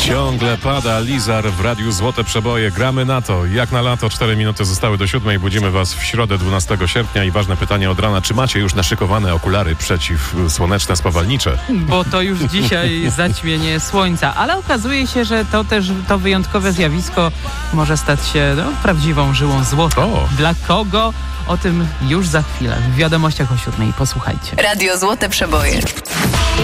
Ciągle pada Lizar w Radiu Złote Przeboje. Gramy na to. Jak na lato, 4 minuty zostały do 7. Budzimy Was w środę 12 sierpnia i ważne pytanie od rana. Czy macie już naszykowane okulary przeciwsłoneczne, spawalnicze? Bo to już dzisiaj zaćmienie słońca, ale okazuje się, że to wyjątkowe zjawisko może stać się prawdziwą żyłą złota. Dla kogo? O tym już za chwilę. W wiadomościach o 7. Posłuchajcie. Radio Złote Przeboje.